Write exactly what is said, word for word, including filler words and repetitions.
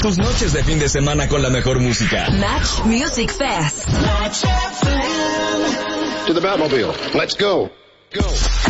tus noches de fin de semana con la mejor música. Match Music Fest. To the Batmobile. Let's go. Go.